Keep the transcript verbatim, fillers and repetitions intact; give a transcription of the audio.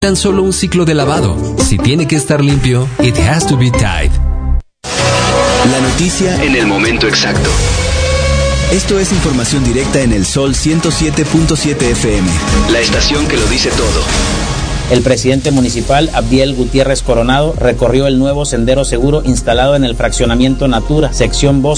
Tan solo un ciclo de lavado. Si tiene que estar limpio, it has to be Tide. La noticia en el momento exacto. Esto es información directa en el Sol ciento siete punto siete F M. La estación que lo dice todo. El presidente municipal, Abdiel Gutiérrez Coronado, recorrió el nuevo sendero seguro instalado en el fraccionamiento Natura, sección Bosque.